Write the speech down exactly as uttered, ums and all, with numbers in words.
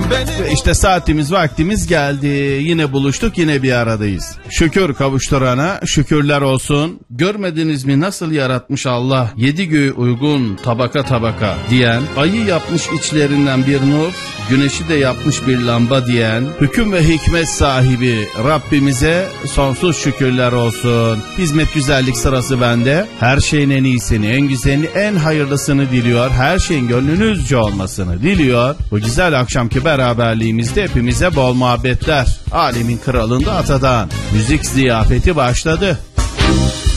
Ve işte saatimiz vaktimiz geldi. Yine buluştuk, yine bir aradayız. Şükür kavuşturana şükürler olsun. Görmediniz mi nasıl yaratmış Allah? Yedi göğü uygun tabaka tabaka diyen, ayı yapmış içlerinden bir nur, güneşi de yapmış bir lamba diyen, hüküm ve hikmet sahibi Rabbimize sonsuz şükürler olsun. Hizmet güzellik sırası bende. Her şeyin en iyisini, en güzelini, en hayırlısını diliyor. Her şeyin gönlünüzce olmasını diliyor. Bu güzel akşamki beraberliğimizde hepimize bol muhabbetler. Alemin kralında atadan müzik ziyafeti başladı.